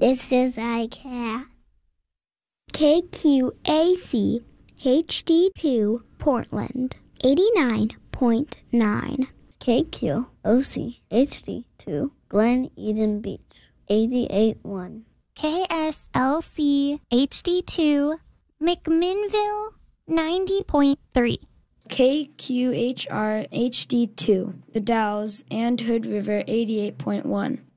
This is ICAT. KQAC HD2 Portland 89.9. KQOC HD2 Glen Eden Beach 88.1. KSLC HD2 McMinnville 90.3. KQHR HD2 The Dalles and Hood River 88.1.